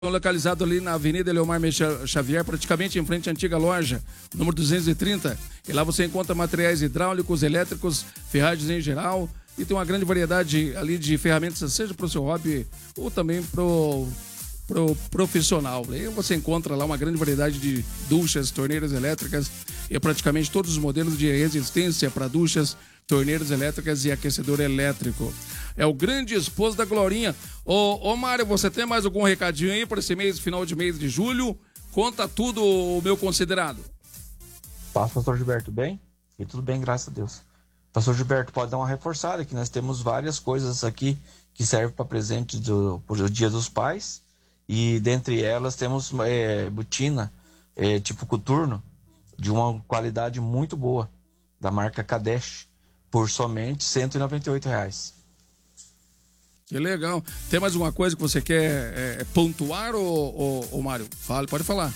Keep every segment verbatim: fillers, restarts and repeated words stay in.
Localizado ali na Avenida Leomar Meixia Xavier, praticamente em frente à antiga loja, número duzentos e trinta. E lá você encontra materiais hidráulicos, elétricos, ferragens em geral. E tem uma grande variedade ali de ferramentas, seja para o seu hobby ou também para o pro profissional. E você encontra lá uma grande variedade de duchas, torneiras elétricas e praticamente todos os modelos de resistência para duchas, torneiras elétricas e aquecedor elétrico. É o grande esposo da Glorinha. Ô, ô Mário, você tem mais algum recadinho aí para esse mês, final de mês de julho? Conta tudo, o meu considerado. Paz, pastor Gilberto, bem? E tudo bem, graças a Deus. Pastor Gilberto, pode dar uma reforçada que nós temos várias coisas aqui que servem para presente do pro Dia dos Pais. E dentre elas temos é, botina, é, tipo coturno, de uma qualidade muito boa, da marca Kadesh, por somente cento e noventa e oito reais. Que legal. Tem mais alguma coisa que você quer é, pontuar, ô, ô, ô Mário? Fale, pode falar.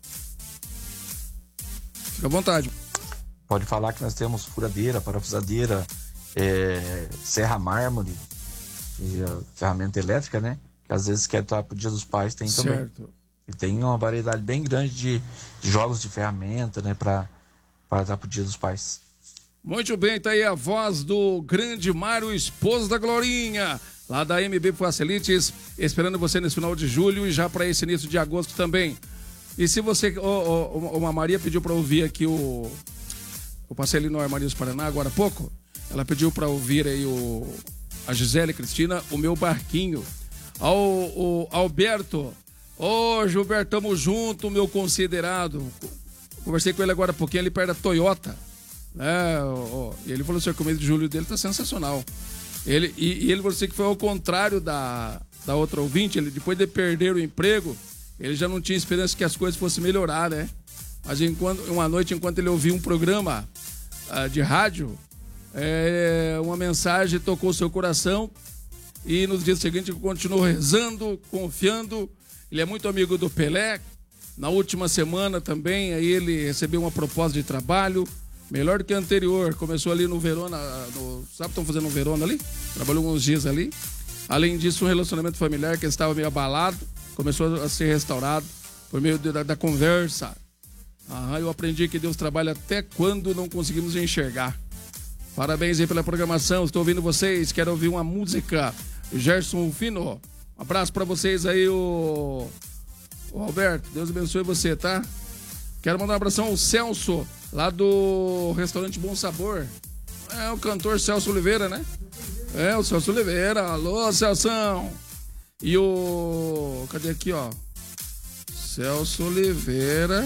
Fica à vontade. Pode falar que nós temos furadeira, parafusadeira, é, serra mármore, e a ferramenta elétrica, né? Que às vezes quer estar pro Dia dos Pais, tem também. Certo. E tem uma variedade bem grande de, de jogos de ferramenta, né? Para estar pro Dia dos Pais. Muito bem, tá aí a voz do grande Mário, esposo da Glorinha, lá da M B Facilities, esperando você nesse final de julho e já para esse início de agosto também. E se você, oh, oh, uma Maria pediu para ouvir aqui o, eu passei ali no Armarias Paraná agora há pouco, ela pediu para ouvir aí o, a Gisele Cristina, o meu barquinho. Ao o Alberto, ô oh, Gilberto, tamo junto, meu considerado. Conversei com ele agora há pouquinho, ali perto da Toyota. É, ó, e ele falou assim que o mês de julho dele tá sensacional. Ele, e, e ele falou assim que foi ao contrário da, da outra ouvinte. Ele, depois de perder o emprego, ele já não tinha esperança que as coisas fossem melhorar, né? Mas enquanto, uma noite, enquanto ele ouvia um programa uh, de rádio, é, uma mensagem tocou seu coração. E nos dias seguintes ele continuou rezando, confiando. Ele é muito amigo do Pelé. Na última semana também, aí ele recebeu uma proposta de trabalho melhor do que a anterior. Começou ali no Verona, no, sabe o que estão fazendo no Verona ali? Trabalhou uns dias ali. Além disso, um relacionamento familiar que estava meio abalado começou a ser restaurado por meio de, da, da conversa. Ah, eu aprendi que Deus trabalha até quando não conseguimos enxergar. Parabéns aí pela programação, estou ouvindo vocês, quero ouvir uma música. Gerson Fino, um abraço pra vocês aí, o... o Alberto, Deus abençoe você, tá? Quero mandar um abração ao Celso, lá do restaurante Bom Sabor. É o cantor Celso Oliveira, né? É, o Celso Oliveira, alô, Celção. E o... cadê aqui, ó? Celso Oliveira.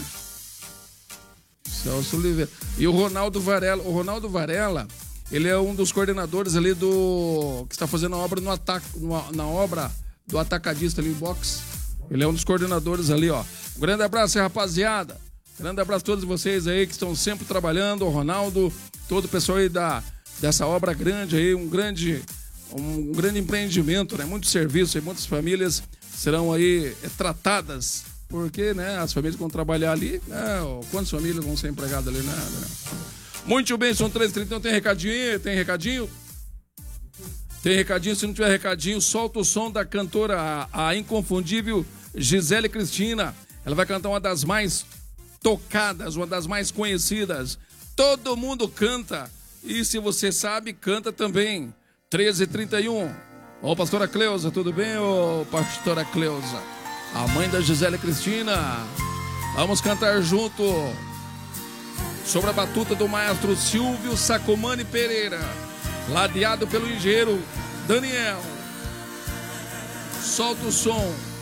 Celso Oliveira. E o Ronaldo Varela, o Ronaldo Varela, ele é um dos coordenadores ali do... que está fazendo a obra no ataque, na obra do atacadista ali, box. Ele é um dos coordenadores ali, ó. Um grande abraço, rapaziada. Grande abraço a todos vocês aí que estão sempre trabalhando, o Ronaldo, todo o pessoal aí da, dessa obra grande aí, um grande, um grande empreendimento, né? Muito serviço e muitas famílias serão aí é, tratadas, porque, né, as famílias que vão trabalhar ali, né, quantas famílias vão ser empregadas ali, né? Muito bem, são três e trinta, então tem recadinho, tem recadinho? Tem recadinho, se não tiver recadinho, solta o som da cantora, a, a inconfundível Gisele Cristina. Ela vai cantar uma das mais tocadas, uma das mais conhecidas. Todo mundo canta. E se você sabe, canta também. treze e trinta e um. Ô, pastora Cleusa, tudo bem, ô, pastora Cleusa? A mãe da Gisele Cristina. Vamos cantar junto. Sobre a batuta do maestro Silvio Sacomani Pereira. Ladeado pelo engenheiro Daniel. Solta o som.